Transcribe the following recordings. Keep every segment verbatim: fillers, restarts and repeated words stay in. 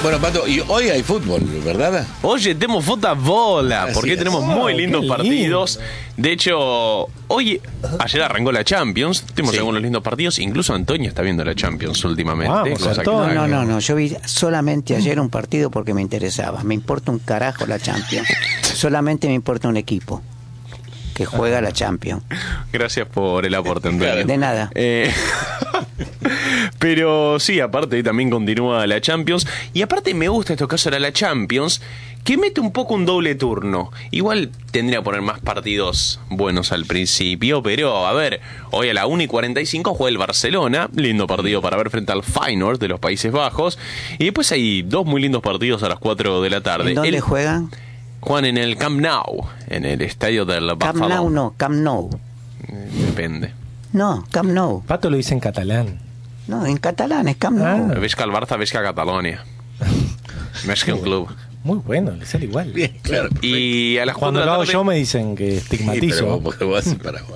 Bueno, Pato, y hoy hay fútbol, ¿verdad? Oye, tenemos fútbol, porque es. tenemos Oh, muy qué lindos lindo. partidos. De hecho, hoy, ayer arrancó la Champions, tenemos Sí. algunos lindos partidos. Incluso Antonio está viendo la Champions últimamente. Vamos, cosa que- Antonio. No, no, no, no. Yo vi solamente ayer un partido porque me interesaba. Me importa un carajo la Champions. Solamente me importa un equipo que juega la Champions. Gracias por el aporte, Antonio. De nada. Eh, pero sí, aparte también continúa la Champions. Y aparte me gusta estos casos de la Champions, que mete un poco un doble turno. Igual tendría que poner más partidos buenos al principio, pero a ver, hoy a la una y cuarenta y cinco juega el Barcelona. Lindo partido para ver frente al Feyenoord de los Países Bajos. Y después hay dos muy lindos partidos a las cuatro de la tarde. ¿En dónde El- juegan? Juegan en el Camp Nou, en el estadio del Camp Buffalo. Nou no, Camp Nou. Eh, Depende. No, Camp Nou. Pato lo dice en catalán. No, en catalán es Camp Ah. Nou. Ves que el Barça, ves que a Cataluña. Ves que un club. Muy bueno, le sale igual. Bien, claro. Y a las Cuando cuatro de lo la hago tarde. yo me dicen que Sí, pero estigmatizo. vos, porque vos haces Paraguay.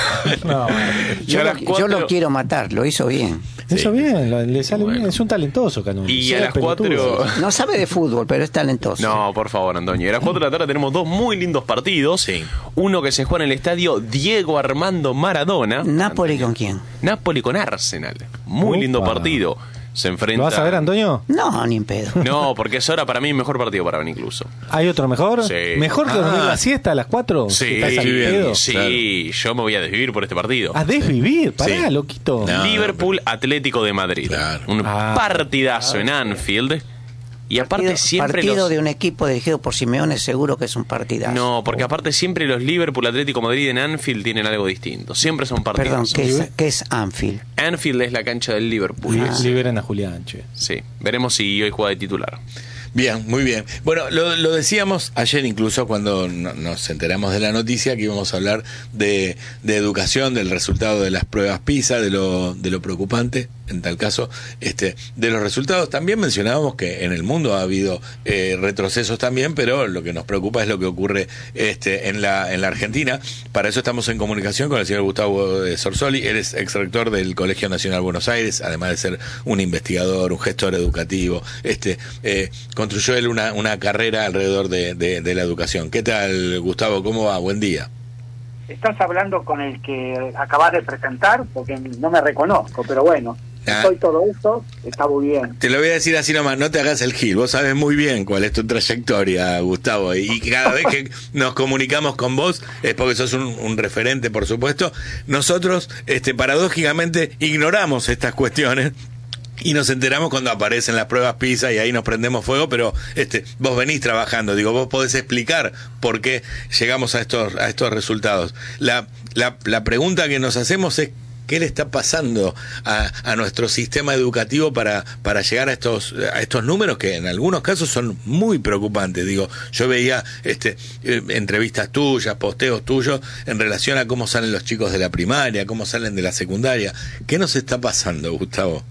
No, Y Yo, a lo, las yo cuatro- lo quiero matar, lo hizo bien. eso Sí. bien, lo- le sale Bueno. bien. Es un talentoso, Canuni. Y Sea a las pelotudo. cuatro. No sabe de fútbol, pero es talentoso. No, por favor, Antonio. Y a las cuatro de la tarde tenemos dos muy lindos partidos. Sí. Uno que se juega en el estadio Diego Armando Maradona. ¿Napoli con quién? Napoli con Arsenal. Muy lindo Upa. partido. Se enfrenta. ¿Lo vas a ver, Antonio? No, ni en pedo. No, porque es ahora para mí mejor partido para ver incluso. ¿Hay otro mejor? Sí. ¿Mejor que Ah. dormir la siesta a las cuatro? Sí, ¿Estás al sí, bien, pedo? sí, Claro. yo me voy a desvivir por este partido. A desvivir, pará, Sí. loquito. No. Liverpool Atlético de Madrid. Claro. Un Ah, partidazo en Anfield. Y aparte Partido, siempre partido los... de un equipo dirigido por Simeone seguro que es un partidazo. No, porque aparte siempre los Liverpool Atlético Madrid en Anfield tienen algo distinto. Siempre son Perdón, partidos. ¿qué es, qué es Anfield? Anfield es la cancha del Liverpool. Li- Ah. Liberen a Julián, che. Sí, veremos si hoy juega de titular. Bien, muy bien. Bueno, lo, lo decíamos ayer incluso cuando no- nos enteramos de la noticia que íbamos a hablar de, de educación, del resultado de las pruebas PISA, de lo, de lo preocupante, en tal caso, este, de los resultados. También mencionábamos que en el mundo ha habido eh, retrocesos también, pero lo que nos preocupa es lo que ocurre este, en la, en la Argentina. Para eso estamos en comunicación con el señor Gustavo eh, Sorsoli. Él es ex rector del Colegio Nacional Buenos Aires, además de ser un investigador, un gestor educativo. Este, eh, construyó él una, una carrera alrededor de, de, de la educación. ¿Qué tal, Gustavo? ¿Cómo va? Buen día. ¿Estás hablando con el que acabas de presentar? Porque no me reconozco, pero bueno, Ah. soy todo esto, está muy bien. Te lo voy a decir así nomás, no te hagas el gil. Vos sabes muy bien cuál es tu trayectoria, Gustavo. Y cada vez que nos comunicamos con vos es porque sos un, un referente, por supuesto. Nosotros, este, paradójicamente, ignoramos estas cuestiones. Y nos enteramos cuando aparecen las pruebas PISA y ahí nos prendemos fuego, pero este, vos venís trabajando, digo, vos podés explicar por qué llegamos a estos, a estos resultados. La, la, la pregunta que nos hacemos es, ¿qué le está pasando a, a nuestro sistema educativo para, para llegar a estos, a estos números que en algunos casos son muy preocupantes? Digo, yo veía este, eh, entrevistas tuyas, posteos tuyos en relación a cómo salen los chicos de la primaria, cómo salen de la secundaria. ¿Qué nos está pasando, Gustavo?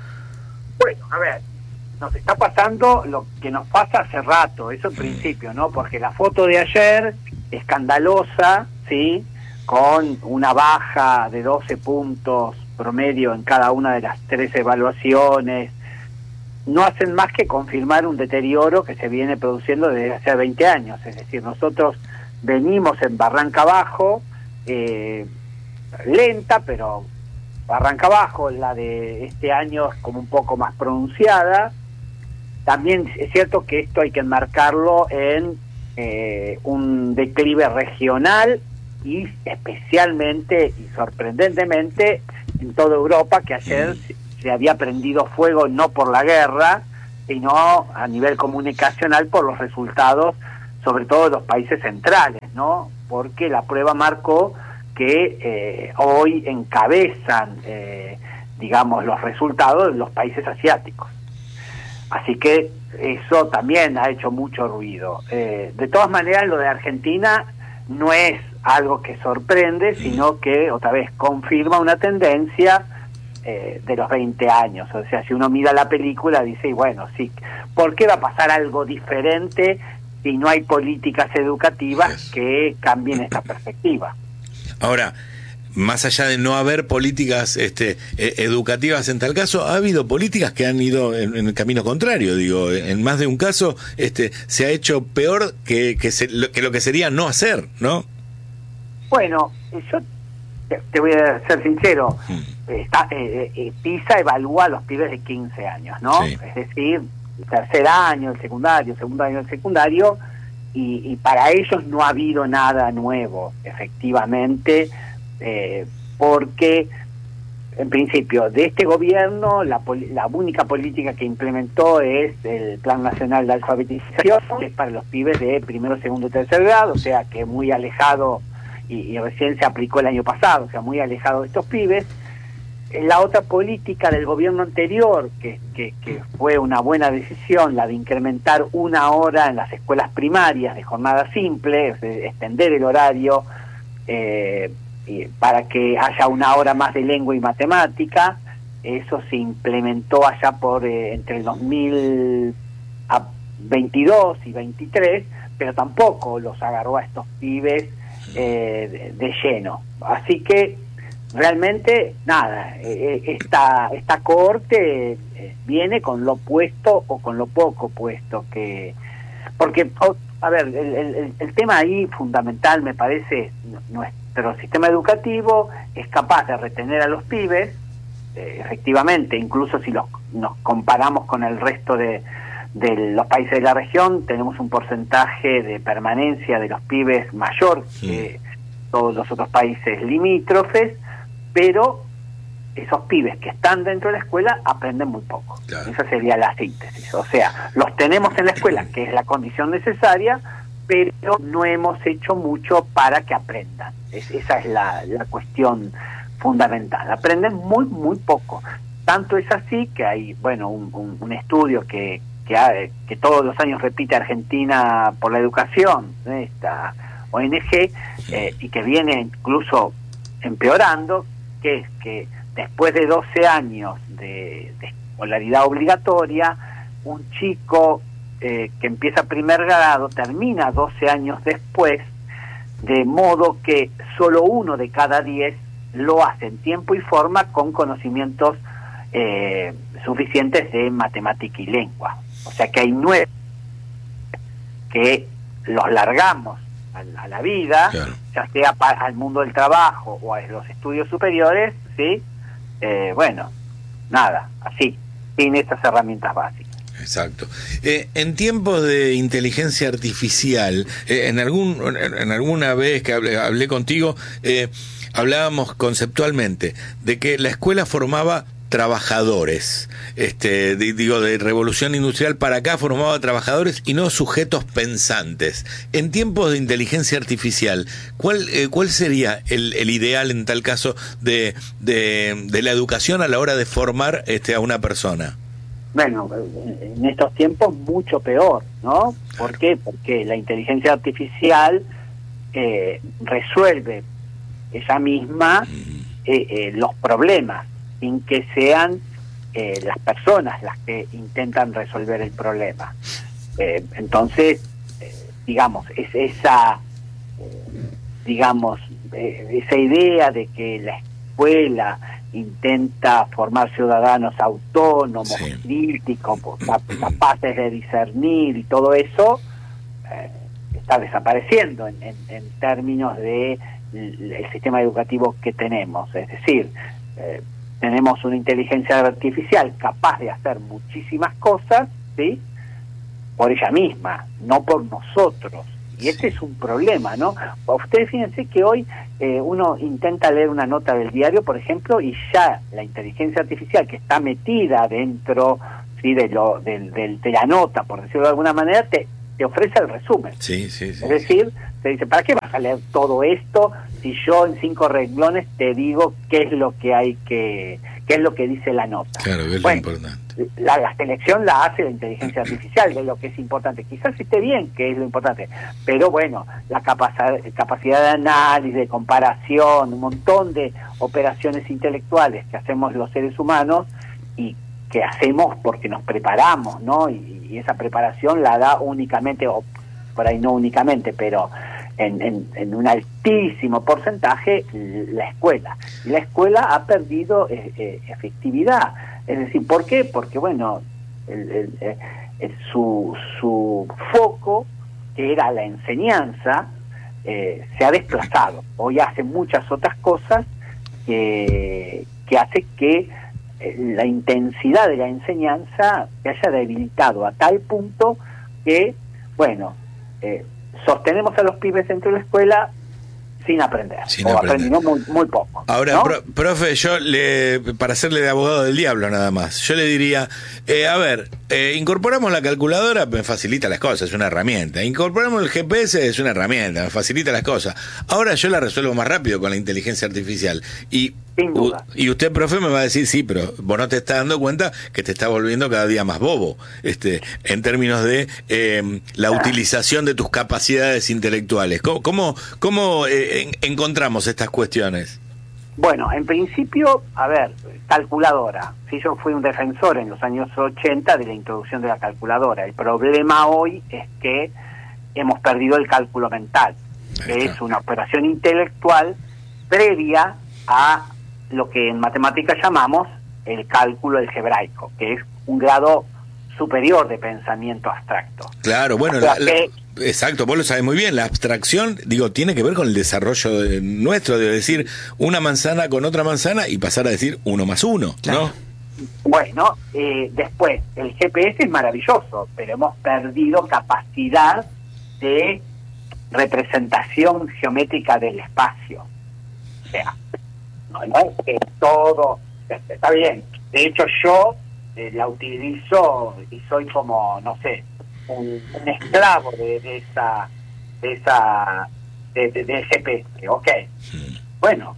Bueno, a ver, nos está pasando lo que nos pasa hace rato, eso en principio, ¿no? Porque la foto de ayer, escandalosa, ¿sí? Con una baja de doce puntos promedio en cada una de las tres evaluaciones, no hacen más que confirmar un deterioro que se viene produciendo desde hace veinte años. Es decir, nosotros venimos en barranca abajo, eh, lenta, pero barranca abajo. La de este año es como un poco más pronunciada. También es cierto que esto hay que enmarcarlo en eh, un declive regional y especialmente y sorprendentemente en toda Europa, que ayer se, se había prendido fuego no por la guerra, sino a nivel comunicacional por los resultados, sobre todo de los países centrales, ¿no? Porque la prueba marcó que eh, hoy encabezan, eh, digamos, los resultados de los países asiáticos. Así que eso también ha hecho mucho ruido. Eh, de todas maneras, lo de Argentina no es algo que sorprende, sino que otra vez confirma una tendencia eh, de los veinte años. O sea, si uno mira la película, dice, y bueno, sí, ¿por qué va a pasar algo diferente si no hay políticas educativas que cambien esta perspectiva? Ahora, más allá de no haber políticas este, eh, educativas en tal caso, ha habido políticas que han ido en, en el camino contrario. Digo, en más de un caso este, se ha hecho peor que, que, se, lo, que lo que sería no hacer, ¿no? Bueno, yo te, te voy a ser sincero. Hmm. Está, eh, eh, PISA evalúa a los pibes de quince años, ¿no? Sí. Es decir, el tercer año, el secundario, segundo año del secundario, y, y para ellos no ha habido nada nuevo, efectivamente, eh, porque, en principio, de este gobierno, la, la única política que implementó es el Plan Nacional de Alfabetización, que es para los pibes de primero, segundo y tercer grado, o sea, que muy alejado, y, y recién se aplicó el año pasado, o sea, muy alejado de estos pibes. La otra política del gobierno anterior, que, que, que fue una buena decisión, la de incrementar una hora en las escuelas primarias de jornada simple, es decir, extender el horario eh, y para que haya una hora más de lengua y matemática, eso se implementó allá por eh, entre el dos mil veintidós y veintitrés, pero tampoco los agarró a estos pibes eh, de, de lleno. Así que realmente, nada, eh, esta, esta cohorte eh, viene con lo puesto o con lo poco puesto, que porque, oh, a ver, el, el, el tema ahí fundamental me parece, nuestro sistema educativo es capaz de retener a los pibes, eh, efectivamente, incluso si los, nos comparamos con el resto de, de los países de la región, tenemos un porcentaje de permanencia de los pibes mayor que todos los otros países limítrofes, pero esos pibes que están dentro de la escuela aprenden muy poco. Claro. Esa sería la síntesis. O sea, los tenemos en la escuela, que es la condición necesaria, pero no hemos hecho mucho para que aprendan. Es, esa es la, la cuestión fundamental. Aprenden muy, muy poco. Tanto es así que hay, bueno, un, un, un estudio que, que, ha, que todos los años repite Argentina por la Educación, ¿eh? Esta O N G, eh, y que viene incluso empeorando, que es que después de doce años de, de escolaridad obligatoria, un chico eh, que empieza primer grado termina doce años después, de modo que solo uno de cada diez lo hace en tiempo y forma con conocimientos eh, suficientes de matemática y lengua. O sea que hay nueve que los largamos a la vida, claro, ya sea para, al mundo del trabajo o a los estudios superiores, ¿sí? Eh, bueno, nada, así, sin estas herramientas básicas. Exacto. Eh, en tiempos de inteligencia artificial, eh, en algún en alguna vez que hablé, hablé contigo, eh, hablábamos conceptualmente de que la escuela formaba trabajadores, este, digo, de revolución industrial para acá formaba trabajadores y no sujetos pensantes. En tiempos de inteligencia artificial, ¿cuál, eh, cuál sería el, el ideal en tal caso de, de, de la educación a la hora de formar este, a una persona? Bueno, en estos tiempos mucho peor, ¿no? ¿Por qué? Porque la inteligencia artificial eh, resuelve ella misma eh, eh, los problemas, sin que sean eh, las personas las que intentan resolver el problema. Eh, entonces, eh, digamos, es esa, eh, digamos, eh, esa idea de que la escuela intenta formar ciudadanos autónomos, sí, críticos, capaces de discernir y todo eso, eh, está desapareciendo en, en, en términos de el sistema educativo que tenemos. Es decir, eh, tenemos una inteligencia artificial capaz de hacer muchísimas cosas, ¿sí?, por ella misma, no por nosotros. Y ese es un problema, ¿no? Ustedes fíjense que hoy eh, uno intenta leer una nota del diario, por ejemplo, y ya la inteligencia artificial que está metida dentro, ¿sí?, de, lo, de, de, de la nota, por decirlo de alguna manera, te, te ofrece el resumen. Sí, sí, sí. Es decir, te dice, ¿para qué vas a leer todo esto si yo en cinco renglones te digo qué es lo que hay que, qué es lo que dice la nota? Claro, es bueno, lo importante. La, la selección la hace la inteligencia artificial, que es lo que es importante. Quizás esté bien, que es lo importante, pero bueno, la capacidad, capacidad de análisis, de comparación, un montón de operaciones intelectuales que hacemos los seres humanos y que hacemos porque nos preparamos, ¿no? Y, y esa preparación la da únicamente, o por ahí no únicamente, pero en, en, en un altísimo porcentaje la escuela. Y la escuela ha perdido eh, eh, efectividad. Es decir, ¿por qué? Porque, bueno, el, el, el, el, su, su foco, que era la enseñanza, eh, se ha desplazado. Hoy hace muchas otras cosas que, que hace que eh, la intensidad de la enseñanza se haya debilitado a tal punto que, bueno, eh, sostenemos a los pibes dentro de la escuela sin aprender, sin o aprender. aprendiendo muy, muy poco. Ahora, ¿no? pro, profe, yo le, para hacerle de abogado del diablo nada más, yo le diría, eh, a ver, eh, incorporamos la calculadora, me facilita las cosas, es una herramienta. Incorporamos el G P S, es una herramienta, me facilita las cosas. Ahora yo la resuelvo más rápido con la inteligencia artificial. Y, Sin duda. y usted, profe, me va a decir, sí, pero vos no te estás dando cuenta que te está volviendo cada día más bobo, este, en términos de eh, la utilización de tus capacidades intelectuales. ¿Cómo, cómo, cómo eh, en, encontramos estas cuestiones? Bueno, en principio, a ver, calculadora. Sí, yo fui un defensor en los años ochenta de la introducción de la calculadora. El problema hoy es que hemos perdido el cálculo mental, que es una operación intelectual previa a lo que en matemáticas llamamos el cálculo algebraico, que es un grado superior de pensamiento abstracto. Claro, bueno, O sea la, la, que, exacto, vos lo sabés muy bien, la abstracción, digo, tiene que ver con el desarrollo de, nuestro, de decir una manzana con otra manzana y pasar a decir uno más uno, Claro. ¿no? bueno, eh, después, el G P S es maravilloso, pero hemos perdido capacidad de representación geométrica del espacio. O sea, no, no es que todo está bien. De hecho, yo eh, la utilizo y soy como, no sé, un, un esclavo de, de esa, de esa, de, de, de ese G P S. Ok, bueno,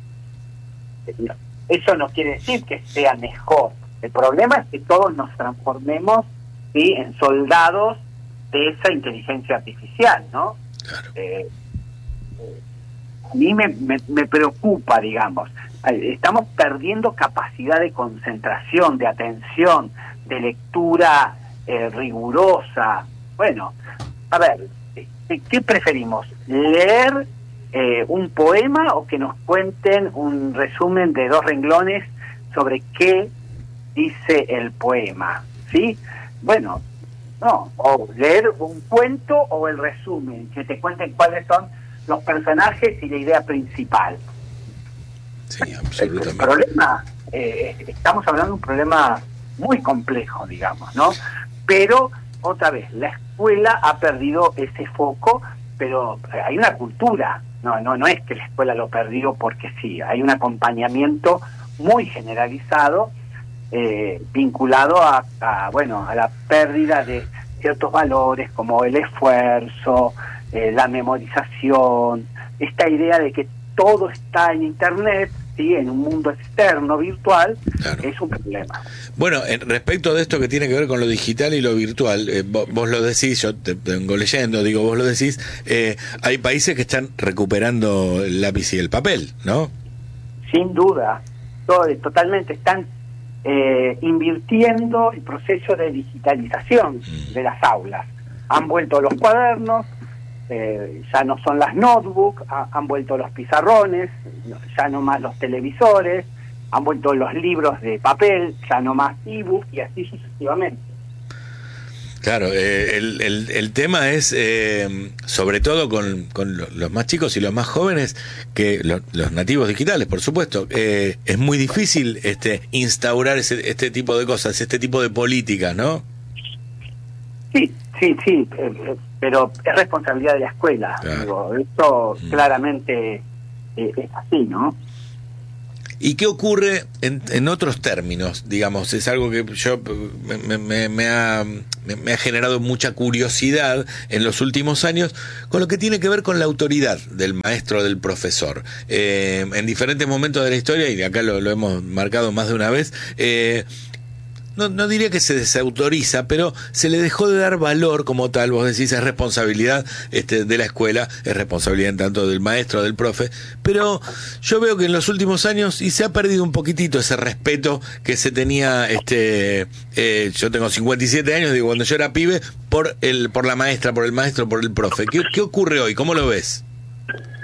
eso no quiere decir que sea mejor. El problema es que todos nos transformemos, ¿sí?, en soldados de esa inteligencia artificial, ¿no? Claro. Eh, eh, a mí me, me, me preocupa, digamos. Estamos perdiendo capacidad de concentración, de atención, de lectura eh, rigurosa. Bueno, a ver, ¿qué preferimos? ¿Leer eh, un poema o que nos cuenten un resumen de dos renglones sobre qué dice el poema? ¿Sí? Bueno, no, o leer un cuento o el resumen, que te cuenten cuáles son los personajes y la idea principal. Sí, El absolutamente. problema, eh, estamos hablando de un problema muy complejo, digamos, ¿no? Pero, otra vez, la escuela ha perdido ese foco, pero hay una cultura, no, no, no es que la escuela lo perdió porque sí, hay un acompañamiento muy generalizado, eh, vinculado a, a, bueno, a la pérdida de ciertos valores como el esfuerzo, eh, la memorización, esta idea de que todo está en Internet, ¿sí?, en un mundo externo, virtual, Claro. es un problema. Bueno, en respecto de esto que tiene que ver con lo digital y lo virtual, eh, vos, vos lo decís, yo te, te vengo leyendo, digo, vos lo decís, eh, hay países que están recuperando el lápiz y el papel, ¿no? Sin duda, todo, totalmente, están eh, invirtiendo el proceso de digitalización de las aulas. Han vuelto los cuadernos, eh, ya no son las notebooks, ha, han vuelto los pizarrones, ya no más los televisores, han vuelto los libros de papel, ya no más ebook y así sucesivamente. Claro, eh, el, el, el tema es, eh, sobre todo con, con lo- los más chicos y los más jóvenes, que lo- los nativos digitales, por supuesto, eh, es muy difícil este instaurar ese, este tipo de cosas, este tipo de políticas, ¿no? Sí, sí, sí, eh, eh, pero es responsabilidad de la escuela. Claro. Digo, esto Mm. claramente eh, es así, ¿no? ¿Y qué ocurre en, en otros términos? Digamos, es algo que yo me, me- me ha, me- me ha generado mucha curiosidad en los últimos años con lo que tiene que ver con la autoridad del maestro, del profesor. Eh, en diferentes momentos de la historia, y acá lo, lo hemos marcado más de una vez, eh, no, no diría que se desautoriza, pero se le dejó de dar valor como tal. Vos decís, es responsabilidad este, de la escuela, es responsabilidad tanto del maestro, del profe, pero yo veo que en los últimos años y se ha perdido un poquitito ese respeto que se tenía, este eh, yo tengo cincuenta y siete años, digo, cuando yo era pibe, por el por la maestra, por el maestro, por el profe. ¿Qué, qué ocurre hoy? ¿Cómo lo ves?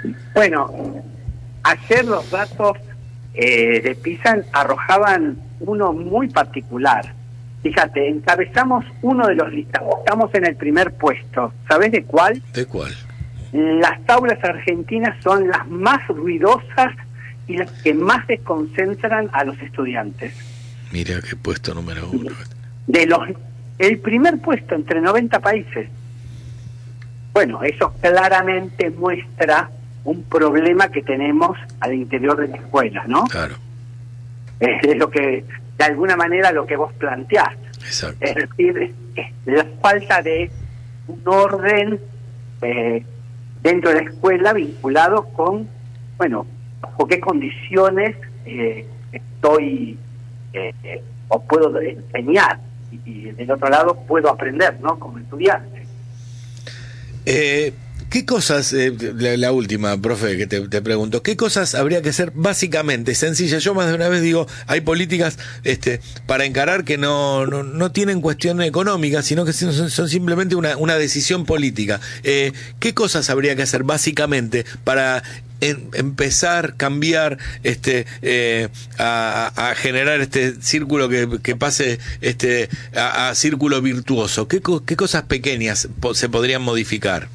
Bueno, ayer los datos eh, de PISA arrojaban uno muy particular. Fíjate, encabezamos uno de los listados, estamos en el primer puesto. ¿Sabés de cuál? ¿De cuál? Las aulas argentinas son las más ruidosas y las que más desconcentran a los estudiantes. Mira qué puesto número uno. De los, el primer puesto entre noventa países. Bueno, eso claramente muestra un problema que tenemos al interior de la escuela, ¿no? Claro. Es lo que, de alguna manera, lo que vos planteás. Exacto. Es decir, es la falta de un orden eh, dentro de la escuela vinculado con, bueno, bajo qué condiciones eh, estoy eh, eh, o puedo enseñar y, y del otro lado puedo aprender, ¿no? Como estudiante. Eh, ¿Qué cosas, eh, la, la última, profe, que te, te pregunto, qué cosas habría que hacer básicamente sencillas? Yo más de una vez digo, hay políticas este, para encarar que no, no, no tienen cuestión económica, sino que son, son simplemente una, una decisión política. Eh, ¿Qué cosas habría que hacer básicamente para en, empezar, cambiar, este, eh, a, a generar este círculo que, que pase este, a, a círculo virtuoso? ¿Qué, qué cosas pequeñas po- se podrían modificar?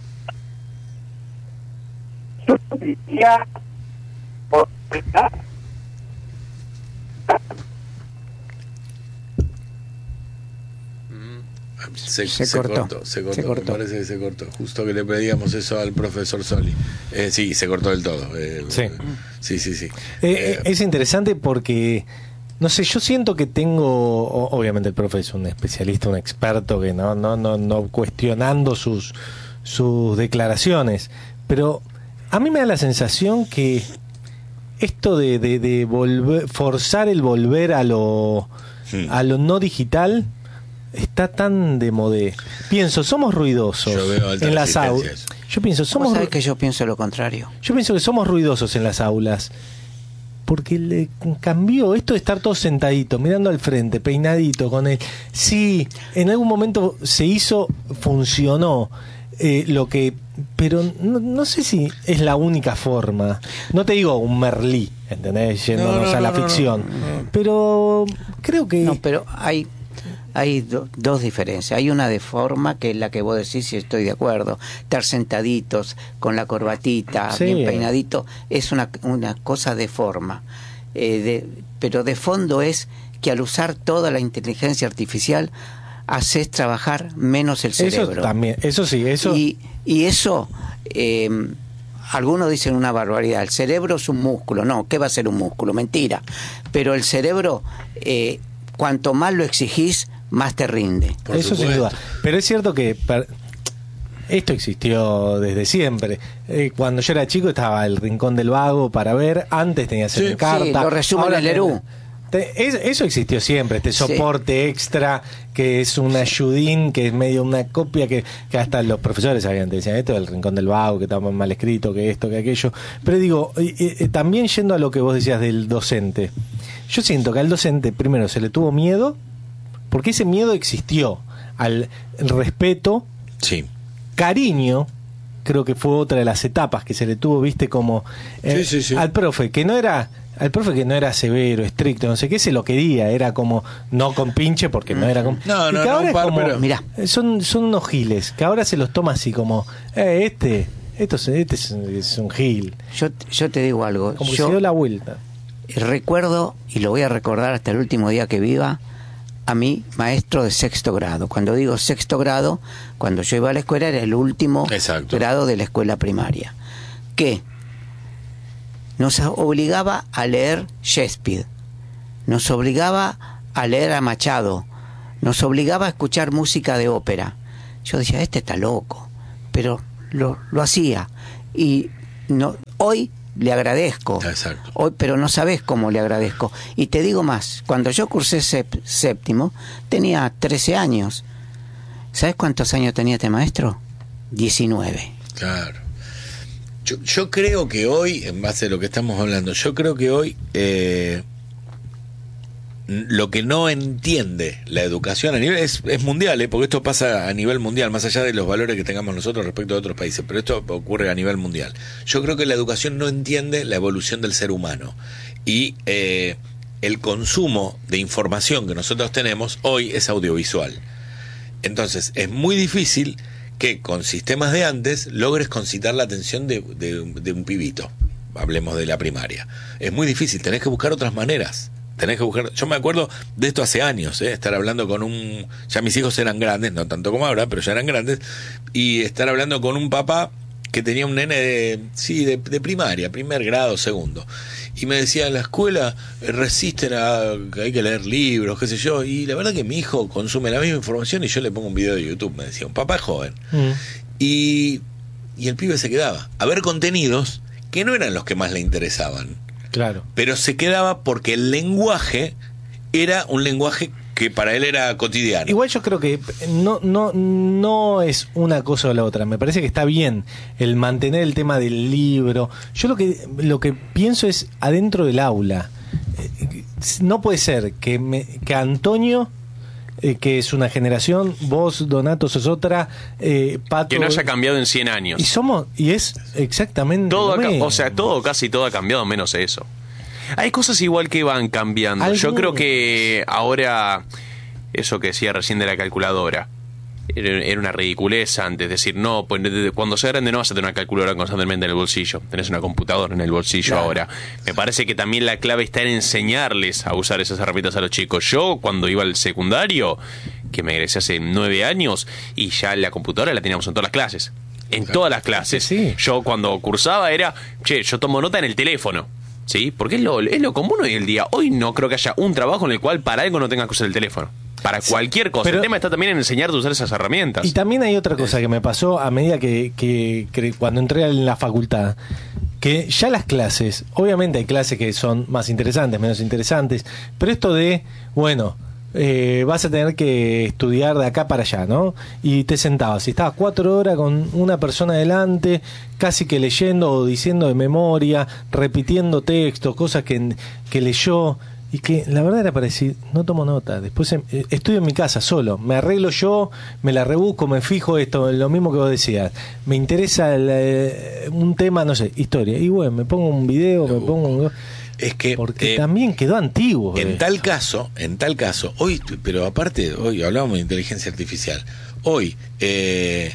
Yo diría, por empezar, Se, Se se cortó, cortó, se cortó, se cortó. me parece que se cortó. Justo que le pedíamos eso al profesor Soli. Eh, sí, se cortó del todo. Eh, Sí. sí, sí, sí. Eh, Eh, es interesante porque, no sé, yo siento que tengo, o- obviamente el profe es un especialista, un experto que no, no, no, no cuestionando sus, sus declaraciones, pero a mí me da la sensación que esto de, de, de volver, forzar el volver a lo, Hmm. a lo no digital está tan de modé. Pienso, somos ruidosos Yo veo altas en las aulas. resistencias. Yo pienso, ¿Vos somos sabés ru- que yo pienso lo contrario? yo pienso que somos ruidosos en las aulas. Porque le cambió esto de estar todos sentaditos, mirando al frente, peinadito, con él. Sí, en algún momento se hizo, funcionó eh, lo que. Pero no, no sé si es la única forma. No te digo un Merlí, ¿entendés? Yéndonos No, no, a la no, no, ficción. no, no. Pero creo que. No, pero hay hay do- dos diferencias. Hay una de forma, que es la que vos decís, y estoy de acuerdo. Estar sentaditos con la corbatita, Sí. bien peinadito, es una, una cosa de forma. Eh, de, pero de fondo es que al usar toda la inteligencia artificial, haces trabajar menos el eso cerebro. también, eso sí, eso. Y, y eso, eh, algunos dicen una barbaridad, el cerebro es un músculo. No, ¿qué va a ser un músculo? Mentira. Pero el cerebro, eh, cuanto más lo exigís, más te rinde. Por Eso sin supuesto. duda. Pero es cierto que per- esto existió desde siempre. Eh, cuando yo era chico estaba el Rincón del Vago para ver. Antes tenías Sí. el Encarta. Sí, lo resumen Ahora en el Lerú. te- es- eso existió siempre, este Sí. soporte extra que es un ayudín, que es medio una copia que, que hasta los profesores sabían, te decían esto del Rincón del Vago, que estaba mal escrito, que esto, que aquello. Pero digo, eh, eh, también yendo a lo que vos decías del docente, yo siento que al docente primero se le tuvo miedo, porque ese miedo existió, al respeto, Sí. cariño, creo que fue otra de las etapas que se le tuvo, viste, como eh, Sí, sí, sí. al profe, que no era, al profe que no era severo, estricto, no sé qué, se lo quería, era como, no con pinche, porque no era como... No, y no, que no, ahora un es par, como, pero- Mirá. son, son unos giles, que ahora se los toma así como, eh, este, esto es- este es, es un gil, Yo, yo te digo algo. como que Yo se dio la vuelta. recuerdo, y lo voy a recordar hasta el último día que viva, a mi maestro de sexto grado. Cuando digo sexto grado, cuando yo iba a la escuela era el último Exacto. grado de la escuela primaria, que nos obligaba a leer Shakespeare, nos obligaba a leer a Machado, nos obligaba a escuchar música de ópera. Yo decía, este está loco, pero lo, lo hacía. Y no, hoy le agradezco. Exacto. Hoy, pero no sabes cómo le agradezco. Y te digo más, cuando yo cursé sep- séptimo, tenía trece años. ¿Sabes cuántos años tenía este maestro? diecinueve. Claro. Yo, yo creo que hoy, en base a lo que estamos hablando, yo creo que hoy eh, lo que no entiende la educación a nivel es, es mundial, ¿eh? Porque esto pasa a nivel mundial, más allá de los valores que tengamos nosotros respecto a otros países, pero esto ocurre a nivel mundial. Yo creo que la educación no entiende la evolución del ser humano y eh, el consumo de información que nosotros tenemos hoy es audiovisual. Entonces es muy difícil que con sistemas de antes logres concitar la atención de, de, de un pibito. Hablemos de la primaria. Es muy difícil, tenés que buscar otras maneras. Tenés que buscar. Yo me acuerdo de esto hace años, ¿eh? Estar hablando con un. Ya mis hijos eran grandes, no tanto como ahora, pero ya eran grandes. Y estar hablando con un papá que tenía un nene de. Sí, de, de primaria, primer grado, segundo. Y me decía, en la escuela resisten a que hay que leer libros, qué sé yo. Y la verdad que mi hijo consume la misma información y yo le pongo un video de YouTube, me decía, un papá joven. Mm. Y, y el pibe se quedaba a ver contenidos que no eran los que más le interesaban. Claro. Pero se quedaba porque el lenguaje era un lenguaje que para él era cotidiano. Igual yo creo que no, no, no es una cosa o la otra. Me parece que está bien el mantener el tema del libro. Yo lo que, lo que pienso es adentro del aula. No puede ser que, me, que Antonio... Eh, que es una generación, vos, Donato, sos otra, eh, Pato... Que no haya cambiado en cien años. Y somos, y es exactamente todo lo mismo. O sea, todo, casi todo ha cambiado, menos eso. Hay cosas igual que van cambiando. Algunos. Yo creo que ahora, eso que decía recién de la calculadora, era una ridiculez antes, decir, no, pues cuando seas grande no vas a tener una calculadora constantemente en el bolsillo, tenés una computadora en el bolsillo. Claro. Ahora. Me parece que también la clave está en enseñarles a usar esas herramientas a los chicos. Yo, cuando iba al secundario, que me egresé hace nueve años, y ya la computadora la teníamos en todas las clases. En claro. todas las clases. Sí, sí. Yo cuando cursaba era, che, yo tomo nota en el teléfono. ¿Sí? Porque es lo, es lo común hoy en día. Hoy no creo que haya un trabajo en el cual para algo no tengas que usar el teléfono. Para cualquier cosa. Pero el tema está también en enseñarte a usar esas herramientas. Y también hay otra cosa que me pasó a medida que, que, que cuando entré en la facultad, que ya las clases, obviamente hay clases que son más interesantes, menos interesantes, pero esto de, bueno, eh, vas a tener que estudiar de acá para allá, ¿no? Y te sentabas, y estabas cuatro horas con una persona delante, casi que leyendo o diciendo de memoria, repitiendo textos, cosas que, que leyó... Y que la verdad era para decir, no tomo nota, después eh, estudio en mi casa solo, me arreglo yo, me la rebusco, me fijo esto, lo mismo que vos decías, me interesa el, eh, un tema, no sé, historia, y bueno, me pongo un video, me pongo un... Es que porque eh, también quedó antiguo. En eh. tal caso, en tal caso, hoy, pero aparte, hoy hablábamos de inteligencia artificial, hoy... Eh,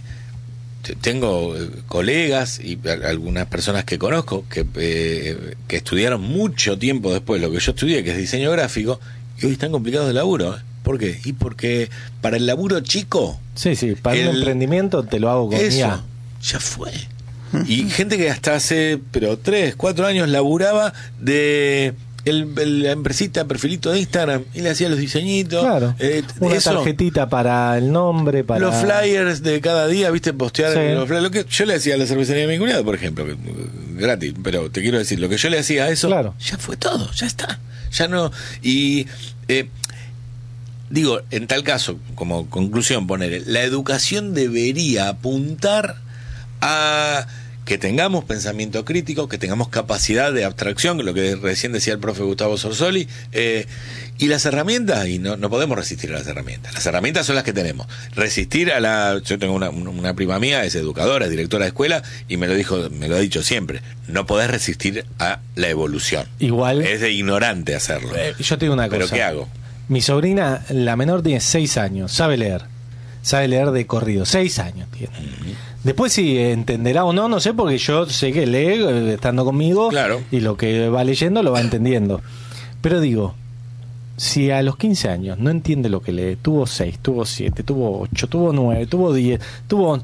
tengo colegas y algunas personas que conozco que, eh, que estudiaron mucho tiempo después lo que yo estudié, que es diseño gráfico, y hoy están complicados de laburo. ¿eh? ¿Por qué? Y porque para el laburo chico... Sí, sí, para el, un emprendimiento te lo hago con eso, I A. ya fue. Y gente que hasta hace, pero tres, cuatro años laburaba de... El, el, la empresita, perfilito de Instagram, y le hacía los diseñitos. Claro. Eh, una eso, tarjetita para el nombre, para los flyers de cada día, viste, postear sí. los flyers. Lo que yo le hacía a la cervecería de mi cuñado, por ejemplo, que, gratis, pero te quiero decir, lo que yo le hacía a eso, claro. ya fue todo, ya está. Ya no. Y eh, digo, en tal caso, como conclusión, poner, la educación debería apuntar a que tengamos pensamiento crítico, que tengamos capacidad de abstracción, lo que recién decía el profe Gustavo Sorsoli, eh, y las herramientas, y no, no podemos resistir a las herramientas. Las herramientas son las que tenemos. Resistir a la... Yo tengo una, una prima mía, es educadora, es directora de escuela, y me lo dijo, me lo ha dicho siempre, no podés resistir a la evolución. Igual... Es de ignorante hacerlo. Eh, yo te digo una cosa. ¿Pero qué hago? Mi sobrina, la menor, tiene seis años, sabe leer. Sabe leer de corrido, seis años tiene. Uh-huh. Después si entenderá o no, no sé, porque yo sé que lee estando conmigo, claro. Y lo que va leyendo lo va entendiendo. Pero digo, si a los quince años no entiende lo que lee, tuvo seis, tuvo siete, tuvo ocho, tuvo nueve, tuvo diez, tuvo...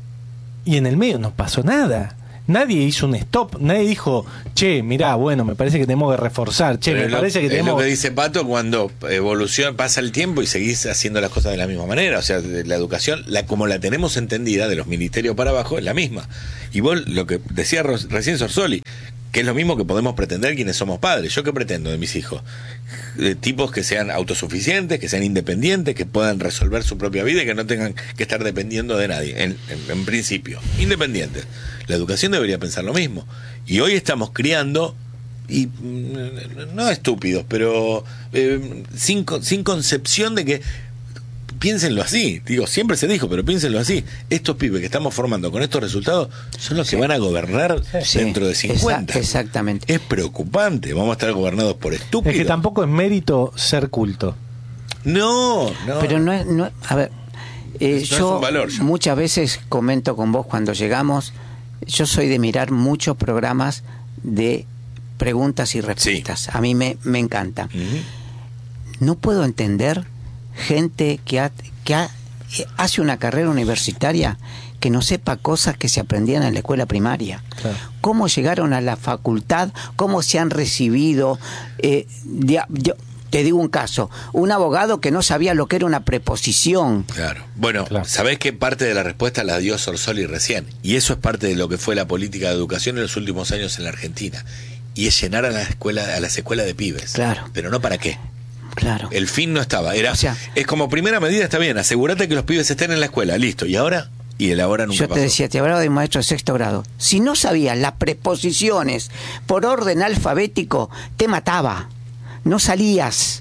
y en el medio no pasó nada. Nadie hizo un stop, nadie dijo, che, mirá, bueno, me parece que tenemos que reforzar, che, Pero me lo, parece que es tenemos... lo que dice Pato cuando evoluciona, pasa el tiempo y seguís haciendo las cosas de la misma manera. O sea, la educación, la como la tenemos entendida, de los ministerios para abajo, es la misma. Y vos, lo que decía recién Sorsoli, que es lo mismo que podemos pretender quienes somos padres. ¿Yo qué pretendo de mis hijos? De tipos que sean autosuficientes, que sean independientes, que puedan resolver su propia vida y que no tengan que estar dependiendo de nadie, en, en, en principio. Independientes. La educación debería pensar lo mismo. Y hoy estamos criando y no estúpidos, pero eh, sin, sin concepción de que, piénsenlo así, digo, siempre se dijo, pero piénsenlo así, estos pibes que estamos formando con estos resultados son los sí. que van a gobernar sí. dentro de cincuenta. Esa, exactamente. Es preocupante, vamos a estar gobernados por estúpidos. Es que tampoco es mérito ser culto. No, no. Pero no es, no, a ver, eh, Eso yo es un valor, ya. muchas veces comento con vos cuando llegamos, yo soy de mirar muchos programas de preguntas y respuestas. Sí. A mí me, me encantan. Uh-huh. No puedo entender gente que, ha, que ha, hace una carrera universitaria que no sepa cosas que se aprendían en la escuela primaria. Claro. Cómo llegaron a la facultad, cómo se han recibido. Eh, de, de, te digo un caso, un abogado que no sabía lo que era una preposición. Claro. Bueno, claro. ¿sabés qué parte de la respuesta la dio Sorsoli recién? Y eso es parte de lo que fue la política de educación en los últimos años en la Argentina. Y es llenar a la escuela, a las escuelas de pibes. Claro. Pero no para qué. Claro. El fin no estaba. Era, o sea, es como primera medida, está bien, asegúrate que los pibes estén en la escuela, listo. ¿Y ahora? Y el ahora nunca Yo te pasó. decía, te hablaba de un maestro de sexto grado. Si no sabías las preposiciones por orden alfabético, te mataba. No salías.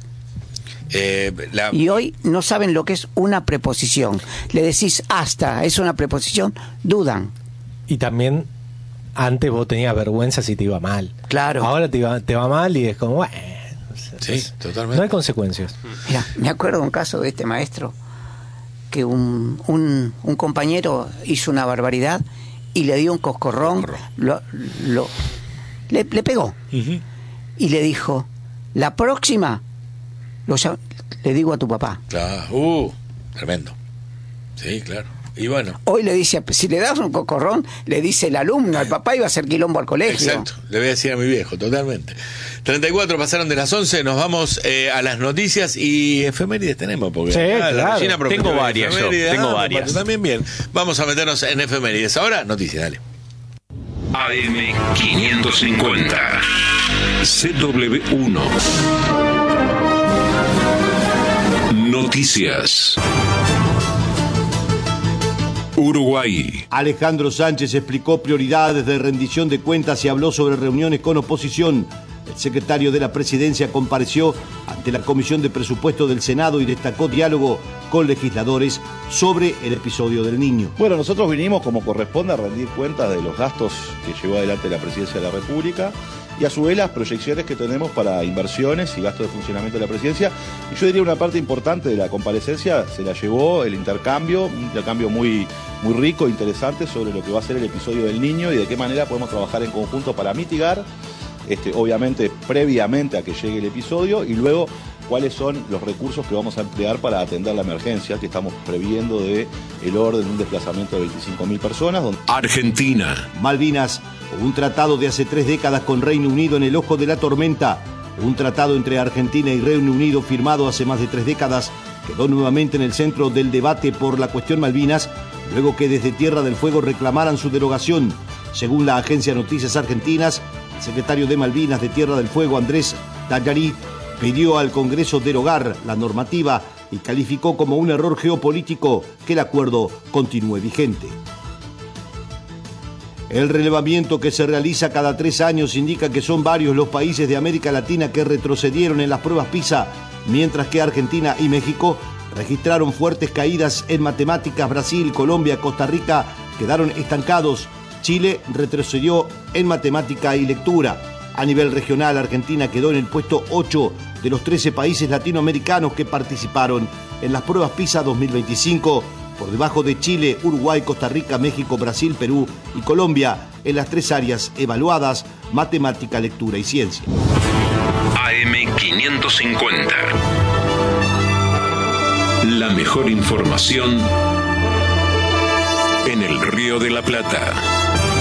Eh, la... Y hoy no saben lo que es una preposición. Le decís hasta, es una preposición, dudan. Y también antes vos tenías vergüenza si te iba mal. Claro. Ahora te, iba, te va mal y es como, bueno. Sí, totalmente. No hay consecuencias. Mira, me acuerdo de un caso de este maestro que un, un, un compañero hizo una barbaridad y le dio un coscorrón, lo, lo, le, le pegó. Uh-huh. Y le dijo, la próxima lo, le digo a tu papá. Claro, uh, tremendo. Sí, claro. Y bueno. Hoy le dice, si le das un cocorrón, le dice el alumno, al papá iba a hacer quilombo al colegio. Exacto, le voy a decir a mi viejo, totalmente. treinta y cuatro pasaron de las once, nos vamos eh, a las noticias y efemérides tenemos. Porque, sí, ah, claro. Regina tengo varias yo, tengo ah, varias. También bien. Vamos a meternos en efemérides. Ahora, noticias, dale. A M quinientos cincuenta C W uno Noticias. Uruguay. Alejandro Sánchez explicó prioridades de rendición de cuentas y habló sobre reuniones con oposición. El secretario de la Presidencia compareció ante la Comisión de Presupuesto del Senado y destacó diálogo con legisladores sobre el episodio del Niño. Bueno, nosotros vinimos como corresponde a rendir cuentas de los gastos que llevó adelante la Presidencia de la República y a su vez las proyecciones que tenemos para inversiones y gastos de funcionamiento de la Presidencia. Y yo diría una parte importante de la comparecencia se la llevó el intercambio, un intercambio muy, muy rico, interesante sobre lo que va a ser el episodio del Niño y de qué manera podemos trabajar en conjunto para mitigar, este, obviamente previamente a que llegue el episodio, y luego cuáles son los recursos que vamos a emplear para atender la emergencia que estamos previendo de el orden de un desplazamiento de veinticinco mil personas. Donde... Argentina. Malvinas, un tratado de hace tres décadas con Reino Unido en el ojo de la tormenta. Un tratado entre Argentina y Reino Unido firmado hace más de tres décadas quedó nuevamente en el centro del debate por la cuestión Malvinas, luego que desde Tierra del Fuego reclamaran su derogación. Según la agencia Noticias Argentinas, el secretario de Malvinas de Tierra del Fuego, Andrés Dallarí, pidió al Congreso derogar la normativa y calificó como un error geopolítico que el acuerdo continúe vigente. El relevamiento que se realiza cada tres años indica que son varios los países de América Latina que retrocedieron en las pruebas PISA, mientras que Argentina y México registraron fuertes caídas en matemáticas. Brasil, Colombia, Costa Rica quedaron estancados. Chile retrocedió en matemática y lectura. A nivel regional, Argentina quedó en el puesto ocho de los trece países latinoamericanos que participaron en las pruebas PISA dos mil veinticinco, por debajo de Chile, Uruguay, Costa Rica, México, Brasil, Perú y Colombia, en las tres áreas evaluadas: matemática, lectura y ciencia. A M quinientos cincuenta. La mejor información en el Río de la Plata.